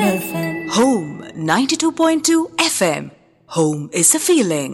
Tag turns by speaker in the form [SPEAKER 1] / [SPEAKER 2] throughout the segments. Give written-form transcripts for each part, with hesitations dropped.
[SPEAKER 1] Home 92.2 FM. Home is a feeling.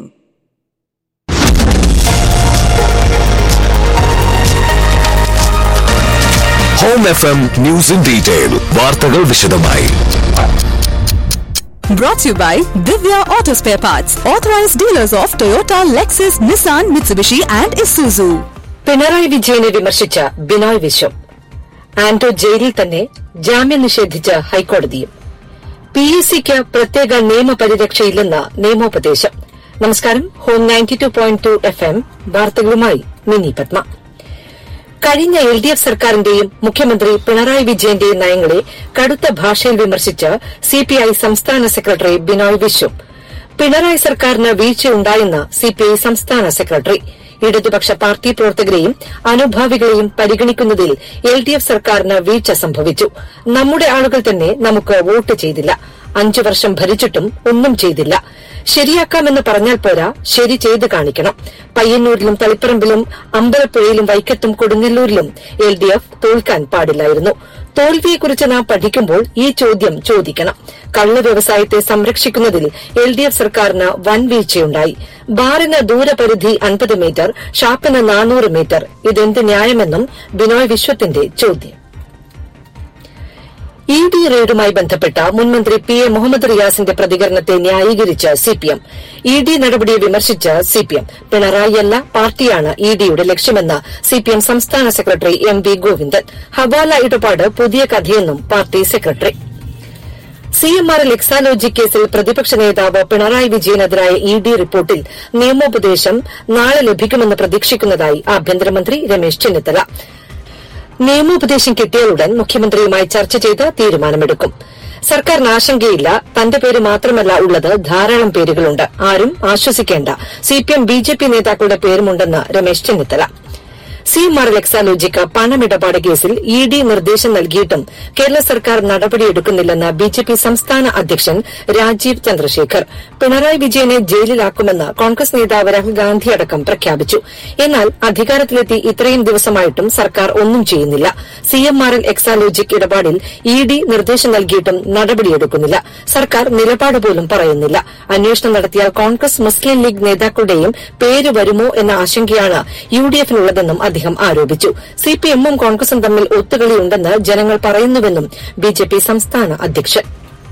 [SPEAKER 2] Home FM News in Detail. വാർത്തകൾ വിശദമായി.
[SPEAKER 1] Brought to you by Divya Auto Spare Parts, authorized dealers of Toyota, Lexus, Nissan, Mitsubishi and Isuzu.
[SPEAKER 3] Pinarayi വിജയനെ വിമർശിച്ച ബിനോയ് വിശ്വം. ആന്റോ ജയിലിൽ തന്നെ ജാമ്യം നിഷേധിച്ച ഹൈക്കോടതിയും. PSCക്ക് പ്രത്യേക നിയമപരിരക്ഷയില്ലെന്ന നിയമോപദേശം. നമസ്കാരം. ഹോം 92.2 FM വാർത്തകളുമായി മിനി പത്മ. കഴിഞ്ഞ LDF സർക്കാരിന്റെയും മുഖ്യമന്ത്രി പിണറായി വിജയന്റെയും നയങ്ങളെ കടുത്ത ഭാഷയിൽ വിമർശിച്ച് CPI സംസ്ഥാന സെക്രട്ടറി ബിനോയ് വിശ്വം. പിണറായി സർക്കാരിന് വീഴ്ചയുണ്ടായെന്ന് CPI സംസ്ഥാന സെക്രട്ടറി. ഇടതുപക്ഷ പാർട്ടി പ്രവർത്തകരെയും അനുഭാവികളെയും പരിഗണിക്കുന്നതിൽ LDF സർക്കാരിന് വീഴ്ച സംഭവിച്ചു. നമ്മുടെ ആളുകൾ തന്നെ നമുക്ക് വോട്ട് ചെയ്തില്ല. 5 വർഷം ഭരിച്ചിട്ടും ഒന്നും ചെയ്തില്ല. ശരിയാക്കാമെന്ന് പറഞ്ഞാൽ പോരാ, ശരി ചെയ്ത് കാണിക്കണം. പയ്യന്നൂരിലും തളിപ്പറമ്പിലും അമ്പലപ്പുഴയിലും വൈക്കത്തും കൊടുങ്ങല്ലൂരിലും LDF തോൽക്കാൻ പാടില്ലായിരുന്നു. തോൽവിയെക്കുറിച്ച് നാം പഠിക്കുമ്പോൾ ഈ ചോദ്യം ചോദിക്കണം. കള്ള് വ്യവസായത്തെ സംരക്ഷിക്കുന്നതിൽ LDF സർക്കാരിന് വൻ വീഴ്ചയുണ്ടായി. ബാറിന് ദൂരപരിധി 50 മീറ്റർ, ഷാപ്പിന് 400 മീറ്റർ. ഇതെന്ത് ന്യായമെന്നും ബിനോയ് വിശ്വത്തിന്റെ ചോദ്യം. ED റെയ്ഡുമായി ബന്ധപ്പെട്ട മുൻമന്ത്രി PA മുഹമ്മദ് റിയാസിന്റെ പ്രതികരണത്തെ ന്യായീകരിച്ച് CPM. ED നടപടിയെ വിമർശിച്ച് CPM. പിണറായിയല്ല, പാർട്ടിയാണ് EDയുടെ ലക്ഷ്യമെന്ന് CPM സംസ്ഥാന സെക്രട്ടറി MV ഗോവിന്ദൻ. ഹവാല ഇടപാട് പുതിയ കഥയെന്നും പാർട്ടി സെക്രട്ടറി. CMRL എക്സാലോജി കേസിൽ പ്രതിപക്ഷ നേതാവ് പിണറായി വിജയനെതിരായ ED റിപ്പോർട്ടിൽ നിയമോപദേശം നാളെ ലഭിക്കുമെന്ന് പ്രതീക്ഷിക്കുന്നതായി ആഭ്യന്തരമന്ത്രി രമേശ് ചെന്നിത്തല. നിയമോപദേശം കിട്ടിയാലുടൻ മുഖ്യമന്ത്രിയുമായി ചർച്ച ചെയ്ത് തീരുമാനമെടുക്കും. സർക്കാരിന് ആശങ്കയില്ല. തന്റെ പേര് മാത്രമല്ല ഉള്ളത്, ധാരാളം പേരുകളുണ്ട്. ആരും ആശ്വസിക്കേണ്ട. CPM BJP നേതാക്കളുടെ പേരുമുണ്ടെന്ന് രമേശ് ചെന്നിത്തല. CMRL എക്സാലോജിക്ക് പണമിടപാട് കേസിൽ ED നിർദ്ദേശം നൽകിയിട്ടും കേരള സർക്കാർ നടപടിയെടുക്കുന്നില്ലെന്ന് BJP സംസ്ഥാന അധ്യക്ഷൻ രാജീവ് ചന്ദ്രശേഖർ. പിണറായി വിജയനെ ജയിലിലാക്കുമെന്ന് കോൺഗ്രസ് നേതാവ് രാഹുൽ ഗാന്ധി അടക്കം പ്രഖ്യാപിച്ചു. എന്നാൽ അധികാരത്തിലെത്തി ഇത്രയും ദിവസമായിട്ടും സർക്കാർ ഒന്നും ചെയ്യുന്നില്ല. CMRL എക്സാലോജിക് ഇടപാടിൽ ED നിർദ്ദേശം നൽകിയിട്ടും നടപടിയെടുക്കുന്നില്ല. സർക്കാർ നിലപാട് പോലും പറയുന്നില്ല. അന്വേഷണം നടത്തിയാൽ കോൺഗ്രസ് മുസ്ലിം ലീഗ് നേതാക്കളുടെയും പേര് വരുമോ എന്ന ആശങ്കയാണ് UDFനുള്ളതെന്നും അദ്ദേഹം ആരോപിച്ചു. CPMും കോൺഗ്രസും തമ്മിൽ ഒത്തുകളിയുണ്ടെന്ന് ജനങ്ങൾ പറയുന്നുവെന്നും BJP സംസ്ഥാന അധ്യക്ഷൻ.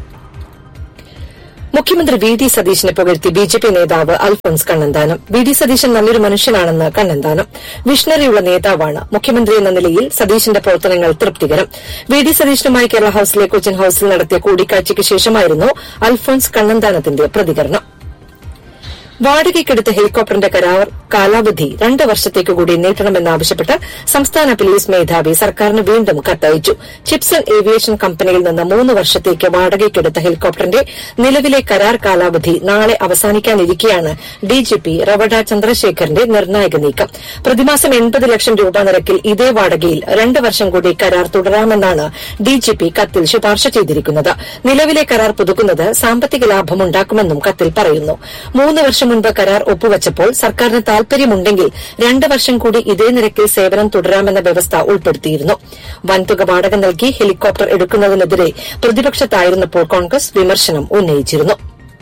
[SPEAKER 3] മുഖ്യമന്ത്രി VD സതീശനെ പുകഴ്ത്തി BJP നേതാവ് അൽഫോൺസ് കണ്ണന്താനം. VD സതീശൻ നല്ലൊരു മനുഷ്യനാണെന്ന് കണ്ണന്താനം. വിഷണറിയുള്ള നേതാവാണ്. മുഖ്യമന്ത്രി എന്ന നിലയിൽ സതീശന്റെ പ്രവർത്തനങ്ങൾ തൃപ്തികരം. VD സതീശനുമായി കേരള ഹൌസിലെ കൊച്ചിൻ ഹൌസിൽ നടത്തിയ കൂടിക്കാഴ്ചയ്ക്ക് ശേഷമായിരുന്നു അൽഫോൺസ് കണ്ണന്താനത്തിന്റെ പ്രതികരണം. വാടകയ്ക്കെടുത്ത ഹെലികോപ്റ്ററിന്റെ കരാർ കാലാവധി 2 വർഷത്തേക്ക് കൂടി നീട്ടണമെന്നാവശ്യപ്പെട്ട് സംസ്ഥാന പോലീസ് മേധാവി സർക്കാരിന് വീണ്ടും കത്തയച്ചു. ചിപ്സൺ ഏവിയേഷൻ കമ്പനിയിൽ നിന്ന് 3 വർഷത്തേക്ക് വാടകയ്ക്കെടുത്ത ഹെലികോപ്റ്ററിന്റെ നിലവിലെ കരാർ കാലാവധി നാളെ അവസാനിക്കാനിരിക്കെയാണ് DGP റവഡ ചന്ദ്രശേഖറിന്റെ നിർണായക നീക്കം. പ്രതിമാസം 80 ലക്ഷം രൂപ നിരക്കിൽ ഇതേ വാടകയിൽ 2 വർഷം കൂടി കരാർ തുടരാമെന്നാണ് DGP കത്തിൽ ശുപാർശ ചെയ്തിരിക്കുന്നത്. നിലവിലെ കരാർ പുതുക്കുന്നത് സാമ്പത്തിക ലാഭമുണ്ടാക്കുമെന്നും കത്തിൽ പറയുന്നു. 3 വർഷം മുൻപ് കരാർ ഒപ്പുവച്ചപ്പോൾ സർക്കാരിന് താൽപര്യമുണ്ടെങ്കിൽ 2 വർഷം കൂടി ഇതേ നിരക്കിൽ സേവനം തുടരാമെന്ന വ്യവസ്ഥ ഉൾപ്പെടുത്തിയിരുന്നു. വൻതുക വാടക നൽകി ഹെലികോപ്റ്റർ എടുക്കുന്നതിനെതിരെ പ്രതിപക്ഷത്തായിരുന്നപ്പോൾ കോൺഗ്രസ് വിമർശനം ഉന്നയിച്ചിരുന്നു.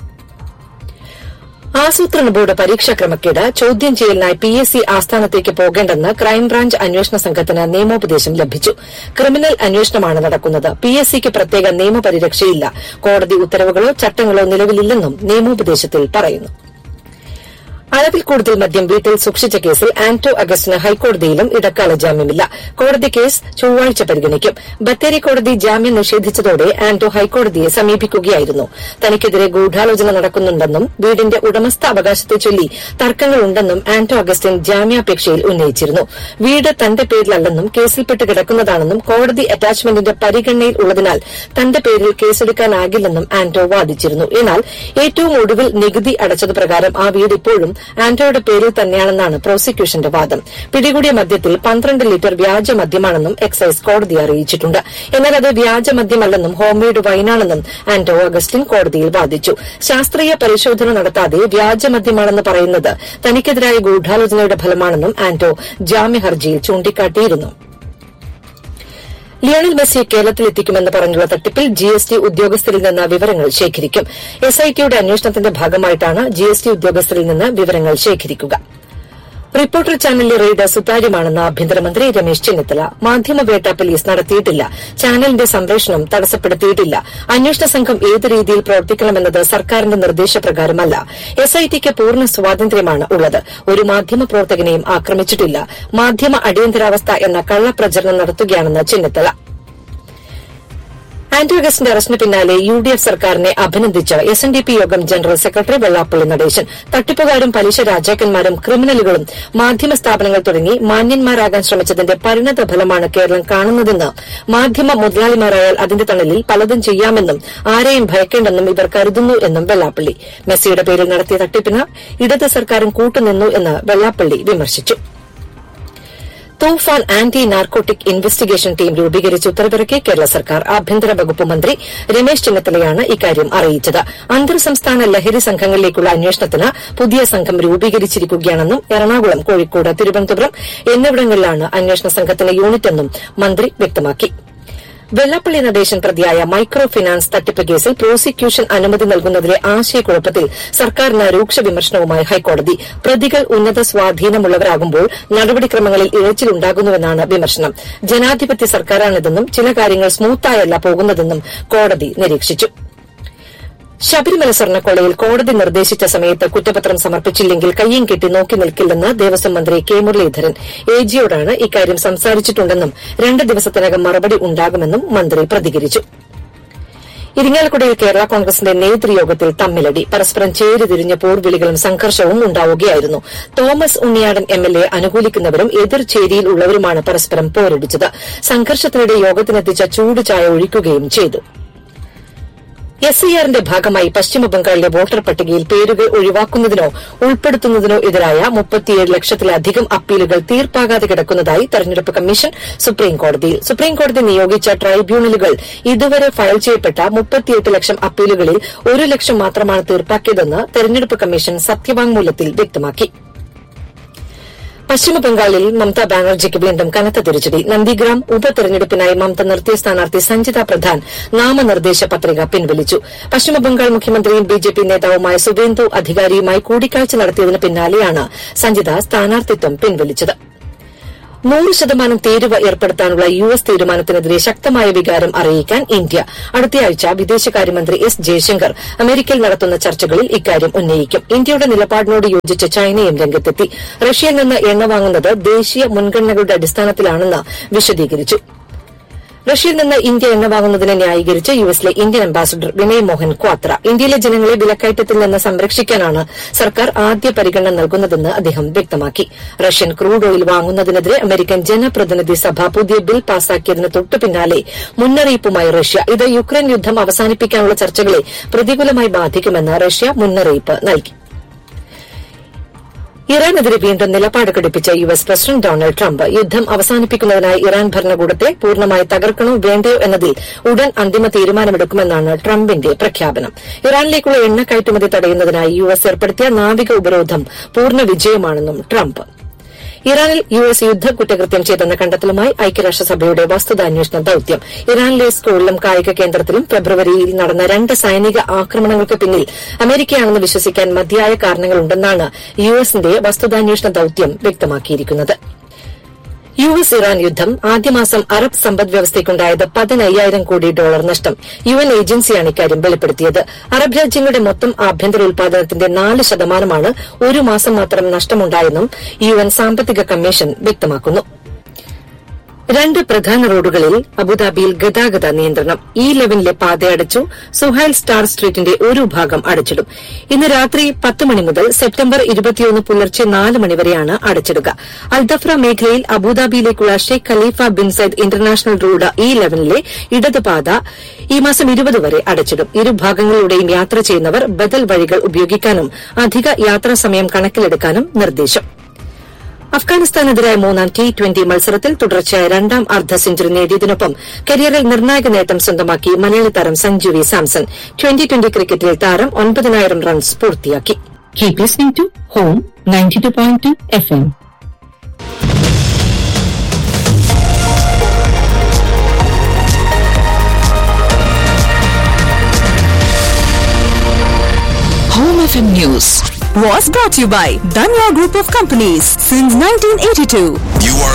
[SPEAKER 3] ആസൂത്രണ ബോർഡ് പരീക്ഷാ ക്രമക്കേട് ചോദ്യം ചെയ്യലിനായി PSC ആസ്ഥാനത്തേക്ക് പോകേണ്ടെന്ന് ക്രൈംബ്രാഞ്ച് അന്വേഷണ സംഘത്തിന് നിയമോപദേശം ലഭിച്ചു. ക്രിമിനൽ അന്വേഷണമാണ് നടക്കുന്നത്. PSCക്ക് പ്രത്യേക നിയമപരിരക്ഷയില്ല. കോടതി ഉത്തരവുകളോ ചട്ടങ്ങളോ നിലവിലില്ലെന്നും നിയമോപദേശത്തിൽ പറയുന്നു. അളവിൽ കൂടുതൽ മദ്യം വീട്ടിൽ സൂക്ഷിച്ച കേസിൽ ആന്റോ അഗസ്റ്റിന് ഹൈക്കോടതിയിലും ഇടക്കാല ജാമ്യമില്ല. കോടതി കേസ് ചൊവ്വാഴ്ച പരിഗണിക്കും. ബത്തേരി കോടതി ജാമ്യം നിഷേധിച്ചതോടെ ആന്റോ ഹൈക്കോടതിയെ സമീപിക്കുകയായിരുന്നു. തനിക്കെതിരെ ഗൂഢാലോചന നടക്കുന്നുണ്ടെന്നും വീടിന്റെ ഉടമസ്ഥ അവകാശത്തെ ചൊല്ലി തർക്കങ്ങളുണ്ടെന്നും ആന്റോ അഗസ്റ്റിൻ ജാമ്യാപേക്ഷയിൽ ഉന്നയിച്ചിരുന്നു. വീട് തന്റെ പേരിലല്ലെന്നും കേസിൽപ്പെട്ട് കിടക്കുന്നതാണെന്നും കോടതി അറ്റാച്ച്മെന്റിന്റെ പരിഗണനയിൽ ഉള്ളതിനാൽ തന്റെ പേരിൽ കേസെടുക്കാനാകില്ലെന്നും ആന്റോ വാദിച്ചിരുന്നു. എന്നാൽ ഏറ്റവും ഒടുവിൽ നികുതി അടച്ചതുപ്രകാരം ആ വീട് ഇപ്പോഴും ആന്റോയുടെ പേരിൽ തന്നെയാണെന്നാണ് പ്രോസിക്യൂഷന്റെ വാദം. പിടികൂടിയ മദ്യത്തിൽ 12 ലിറ്റർ വ്യാജ മദ്യമാണെന്നും എക്സൈസ് കോടതിയെ അറിയിച്ചിട്ടുണ്ട്. എന്നാൽ അത് വ്യാജമദ്യമല്ലെന്നും ഹോംമെയ്ഡ് വൈനാണെന്നും ആന്റോ അഗസ്റ്റിൻ കോടതിയിൽ വാദിച്ചു. ശാസ്ത്രീയ പരിശോധന നടത്താതെ വ്യാജമദ്യമാണെന്ന് പറയുന്നത് തനിക്കെതിരായ ഗൂഢാലോചനയുടെ ഫലമാണെന്നും ആന്റോ ജാമ്യഹർജിയിൽ ചൂണ്ടിക്കാട്ടിയിരുന്നു. ലിയോണൽ മെസ്സിയെ കേരളത്തിലെത്തിക്കുമെന്ന് പറഞ്ഞുള്ള തട്ടിപ്പിൽ GST ഉദ്യോഗസ്ഥരിൽ നിന്ന് വിവരങ്ങൾ ശേഖരിക്കും. SITയുടെ അന്വേഷണത്തിന്റെ ഭാഗമായിട്ടാണ് GST ഉദ്യോഗസ്ഥരിൽ നിന്ന് വിവരങ്ങൾ ശേഖരിക്കുക. റിപ്പോർട്ടർ ചാനലിലെ റെയ്ഡ് സുതാര്യമാണെന്ന് ആഭ്യന്തരമന്ത്രി രമേശ് ചെന്നിത്തല. മാധ്യമവേട്ട പോലീസ് നടത്തിയിട്ടില്ല. ചാനലിന്റെ സംപ്രേഷണം തടസ്സപ്പെടുത്തിയിട്ടില്ല. അന്വേഷണ സംഘം ഏത് രീതിയിൽ പ്രവർത്തിക്കണമെന്നത് സർക്കാരിന്റെ നിർദ്ദേശപ്രകാരമല്ല. SITക്ക് പൂർണ്ണ സ്വാതന്ത്ര്യമാണ് ഉള്ളത്. ഒരു മാധ്യമ പ്രവർത്തകനെയും ആക്രമിച്ചിട്ടില്ല. മാധ്യമ അടിയന്തരാവസ്ഥ എന്ന കള്ളപ്രചരണം നടത്തുകയാണെന്ന് ചെന്നിത്തല. ആന്റോ അഗസ്റ്റിന്റെ അറസ്റ്റിന് പിന്നാലെ UDF സർക്കാരിനെ അഭിനന്ദിച്ച് SNDP യോഗം ജനറൽ സെക്രട്ടറി വെള്ളാപ്പള്ളി നടേശൻ. തട്ടിപ്പുകാരും പലിശ രാജാക്കന്മാരും ക്രിമിനലുകളും മാധ്യമ സ്ഥാപനങ്ങൾ തുടങ്ങി മാന്യന്മാരാകാൻ ശ്രമിച്ചതിന്റെ പരിണത ഫലമാണ് കേരളം കാണുന്നതെന്ന്, മാധ്യമ മുതലാളിമാരായാൽ അതിന്റെ തണലിൽ പലതും ചെയ്യാമെന്നും ആരെയും ഭയക്കേണ്ടെന്നും ഇവർ കരുതുന്നു എന്നും വെള്ളാപ്പള്ളി. മെസ്സിയുടെ പേരിൽ നടത്തിയ തട്ടിപ്പിന് ഇടത് സർക്കാരും കൂട്ടുനിന്നു എന്ന് വെള്ളാപ്പള്ളി വിമർശിച്ചു. തൂഫാൻ ആന്റി നാർക്കോട്ടിക് ഇൻവെസ്റ്റിഗേഷൻ ടീം രൂപീകരിച്ച് ഉത്തരവിറക്കി കേരള സർക്കാർ. ആഭ്യന്തര വകുപ്പ് മന്ത്രി രമേശ് ചെന്നിത്തലയാണ് ഇക്കാര്യം അറിയിച്ചത്. അന്തർ സംസ്ഥാന ലഹരി സംഘങ്ങളിലേക്കുള്ള അന്വേഷണത്തിന് പുതിയ സംഘം രൂപീകരിച്ചിരിക്കുകയാണെന്നും എറണാകുളം, കോഴിക്കോട്, തിരുവനന്തപുരം എന്നിവിടങ്ങളിലാണ് അന്വേഷണ സംഘത്തിന്റെ യൂണിറ്റെന്നും മന്ത്രി വ്യക്തമാക്കി. വെള്ളാപ്പള്ളി നടേശൻ പ്രതിയായ മൈക്രോ ഫിനാൻസ് തട്ടിപ്പ് കേസിൽ പ്രോസിക്യൂഷൻ അനുമതി നൽകുന്നതിലെ ആശയക്കുഴപ്പത്തിൽ സർക്കാരിന് രൂക്ഷ വിമർശനവുമായി ഹൈക്കോടതി. പ്രതികൾ ഉന്നത സ്വാധീനമുള്ളവരാകുമ്പോൾ നടപടിക്രമങ്ങളിൽ ഇഴച്ചിലുണ്ടാകുന്നുവെന്നാണ് വിമർശനം. ജനാധിപത്യ സർക്കാരാണിതെന്നും ചില കാര്യങ്ങൾ സ്മൂത്തായല്ല പോകുന്നതെന്നും കോടതി നിരീക്ഷിച്ചു. ശബരിമല സ്വർണ്ണക്കൊള്ളയിൽ കോടതി നിർദ്ദേശിച്ച സമയത്ത് കുറ്റപത്രം സമർപ്പിച്ചില്ലെങ്കിൽ കയ്യും കെട്ടി നോക്കി നിൽക്കില്ലെന്ന് ദേവസ്വം മന്ത്രി കെ മുരളീധരൻ. AGയോടാണ് ഇക്കാര്യം സംസാരിച്ചിട്ടുണ്ടെന്നും 2 ദിവസത്തിനകം മറുപടി ഉണ്ടാകുമെന്നും മന്ത്രി പ്രതികരിച്ചു. ഇരിങ്ങാലക്കുടയിൽ കേരള കോൺഗ്രസിന്റെ നേതൃയോഗത്തിൽ തമ്മിലടി. പരസ്പരം ചേരിതിരിഞ്ഞ പോർവിളികളും സംഘർഷവും ഉണ്ടാവുകയായിരുന്നു. തോമസ് ഉണ്ണിയാടൻ MLA അനുകൂലിക്കുന്നവരും എതിർ ചേരിയിൽ ഉള്ളവരുമാണ് പരസ്പരം പോരടിച്ചത്. സംഘർഷത്തിനിടെ യോഗത്തിനെത്തിച്ച ചൂടുചായ ഒഴിക്കുകയും ചെയ്തു. SIRന്റെ ഭാഗമായി പശ്ചിമബംഗാളിലെ വോട്ടർ പട്ടികയിൽ പേരുകൾ ഒഴിവാക്കുന്നതിനോ ഉൾപ്പെടുത്തുന്നതിനോ എതിരായ 37 ലക്ഷത്തിലധികം അപ്പീലുകൾ തീർപ്പാകാതെ കിടക്കുന്നതായി തെരഞ്ഞെടുപ്പ് കമ്മീഷൻ സുപ്രീംകോടതിയിൽ. സുപ്രീംകോടതി നിയോഗിച്ച ട്രൈബ്യൂണലുകൾ ഇതുവരെ ഫയൽ ചെയ്യപ്പെട്ട 38 ലക്ഷം അപ്പീലുകളിൽ 1 ലക്ഷം മാത്രമാണ് തീർപ്പാക്കിയതെന്ന് തെരഞ്ഞെടുപ്പ് കമ്മീഷൻ സത്യവാങ്മൂലത്തിൽ വ്യക്തമാക്കി. പശ്ചിമബംഗാളിൽ മമതാ ബാനർജിക്ക് വീണ്ടും കനത്ത തിരിച്ചടി. നന്ദിഗ്രാം ഉപതെരഞ്ഞെടുപ്പിനായി മമത നിർത്തിയ സ്ഥാനാർത്ഥി സഞ്ജിത പ്രധാൻ നാമനിർദ്ദേശ പത്രിക പിൻവലിച്ചു. പശ്ചിമബംഗാൾ മുഖ്യമന്ത്രിയും BJP നേതാവുമായ സുവേന്ദു അധികാരിയുമായി കൂടിക്കാഴ്ച നടത്തിയതിന് പിന്നാലെയാണ് സഞ്ജിത സ്ഥാനാർത്ഥിത്വം പിൻവലിച്ചത്. 100% തീരുവ ഏർപ്പെടുത്താനുള്ള US തീരുമാനത്തിനെതിരെ ശക്തമായ വികാരം അറിയിക്കാൻ ഇന്ത്യ. അടുത്തയാഴ്ച വിദേശകാര്യമന്ത്രി S. ജയശങ്കർ അമേരിക്കയിൽ നടത്തുന്ന ചർച്ചകളിൽ ഇക്കാര്യം ഉന്നയിക്കും. ഇന്ത്യയുടെ നിലപാടിനോട് യോജിച്ച് ചൈനയും രംഗത്തെത്തി. റഷ്യയിൽ നിന്ന് എണ്ണ വാങ്ങുന്നത് ദേശീയ മുൻഗണനകളുടെ അടിസ്ഥാനത്തിലാണെന്ന് വിശദീകരിച്ചു. റഷ്യയിൽ നിന്ന് ഇന്ത്യ എണ്ണ വാങ്ങുന്നതിനെ ന്യായീകരിച്ച് യുഎസിലെ ഇന്ത്യൻ അംബാസിഡർ വിനയ് മോഹൻ ക്വാത്ര. ഇന്ത്യയിലെ ജനങ്ങളെ വിലക്കയറ്റത്തിൽ നിന്ന് സംരക്ഷിക്കാനാണ് സർക്കാർ ആദ്യ പരിഗണന നൽകുന്നതെന്ന് അദ്ദേഹം വ്യക്തമാക്കി. റഷ്യൻ ക്രൂഡ് ഓയിൽ വാങ്ങുന്നതിനെതിരെ അമേരിക്കൻ ജനപ്രതിനിധി സഭ പുതിയ ബിൽ പാസാക്കിയതിന് തൊട്ടു പിന്നാലെ മുന്നറിയിപ്പുമായി റഷ്യ. ഇത് യുക്രൈൻ യുദ്ധം അവസാനിപ്പിക്കാനുള്ള ചർച്ചകളെ പ്രതികൂലമായി ബാധിക്കുമെന്ന് റഷ്യ മുന്നറിയിപ്പ് നൽകി. ഇറാനെതിരെ വീണ്ടും നിലപാട് ഘടിപ്പിച്ച US പ്രസിഡന്റ് ഡൊണാൾഡ് ട്രംപ്. യുദ്ധം അവസാനിപ്പിക്കുന്നതിനായി ഇറാൻ ഭരണകൂടത്തെ പൂർണ്ണമായി തകർക്കണോ വേണ്ടയോ എന്നതിൽ ഉടൻ അന്തിമ തീരുമാനമെടുക്കുമെന്നാണ് ട്രംപിന്റെ പ്രഖ്യാപനം. ഇറാനിലേക്കുള്ള എണ്ണ കയറ്റുമതി തടയുന്നതിനായി US ഏർപ്പെടുത്തിയ നാവിക ഉപരോധം പൂർണ്ണ വിജയമാണെന്നും ട്രംപ്. ഇറാനിൽ US യുദ്ധ കുറ്റകൃത്യം ചെയ്തെന്ന കണ്ടെത്തലുമായി ഐക്യരാഷ്ട്രസഭയുടെ വസ്തുതാന്വേഷണ ദൌത്യം. ഇറാനിലെ സ്കൂളിലും കായിക കേന്ദ്രത്തിലും ഫെബ്രുവരിയിൽ നടന്ന 2 സൈനിക ആക്രമണങ്ങൾക്ക് പിന്നിൽ അമേരിക്കയാണെന്ന് വിശ്വസിക്കാൻ മതിയായ കാരണങ്ങളുണ്ടെന്നാണ് USന്റെ വസ്തുതാന്വേഷണ ദൌത്യം വ്യക്തമാക്കിയിരിക്കുന്നത്. US ഇറാൻ യുദ്ധം ആദ്യമാസം അറബ് സമ്പദ്വ്യവസ്ഥയ്ക്കുണ്ടായത് $15,000 കോടി നഷ്ടം. UN ഏജൻസിയാണ് ഇക്കാര്യം വെളിപ്പെടുത്തിയത്. അറബ് രാജ്യങ്ങളുടെ മൊത്തം ആഭ്യന്തര ഉൽപാദനത്തിന്റെ 4% ഒരു മാസം മാത്രം നഷ്ടമുണ്ടായെന്നും UN സാമ്പത്തിക കമ്മീഷൻ വ്യക്തമാക്കുന്നു. 2 പ്രധാന റോഡുകളിൽ അബുദാബിയിൽ ഗതാഗത നിയന്ത്രണം. E11ലെ പാത അടച്ചു. സുഹൈൽ സ്റ്റാർ സ്ട്രീറ്റിന്റെ ഒരു ഭാഗം അടച്ചിടും. ഇന്ന് രാത്രി 10 മണി മുതൽ സെപ്റ്റംബർ 21 പുലർച്ചെ 4 മണിവരെയാണ് അടച്ചിടുക. അൽദഫ്ര മേഖലയിൽ അബുദാബിയിലേക്കുള്ള Sheikh Khalifa bin Sayyid international road E11ലെ ഇടത് പാത ഈ മാസം 20 വരെ അടച്ചിടും. ഇരുഭാഗങ്ങളിലൂടെയും യാത്ര ചെയ്യുന്നവർ ബദൽ വഴികൾ ഉപയോഗിക്കാനും അധിക യാത്രാ സമയം കണക്കിലെടുക്കാനും നിർദ്ദേശം. അഫ്ഗാനിസ്ഥാനെതിരായ 3ാം T20 മത്സരത്തിൽ തുടർച്ചയായ 2ാം അർദ്ധ സെഞ്ചുറി നേടിയതിനൊപ്പം കരിയറിൽ നിർണായക നേട്ടം സ്വന്തമാക്കി മലയാളി താരം സഞ്ജു വി സാംസൺ. 2020 ക്രിക്കറ്റിൽ താരം 9,000 റൺസ് പൂർത്തിയാക്കി.
[SPEAKER 4] Keep listening to Home 92.2 FM.
[SPEAKER 1] FM News was brought to you by Danya Group of Companies since 1982.
[SPEAKER 2] You are